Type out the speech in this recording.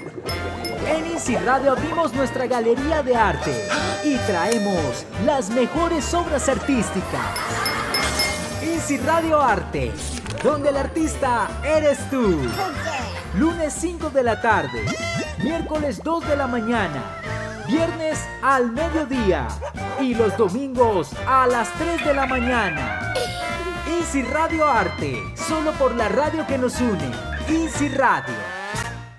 En Easy Radio abrimos nuestra galería de arte y traemos las mejores obras artísticas. Easy Radio Arte, donde el artista eres tú. Lunes 5 de la tarde, miércoles 2 de la mañana, viernes al mediodía y los domingos a las 3 de la mañana. Easy Radio Arte, solo por la radio que nos une. Easy Radio.